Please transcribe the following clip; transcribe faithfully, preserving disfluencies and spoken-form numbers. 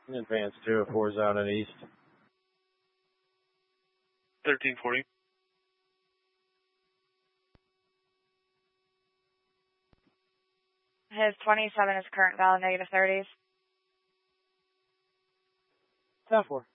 Advance two, four's out and east. thirteen forty. His twenty-seven is current valid, negative thirties. ten four.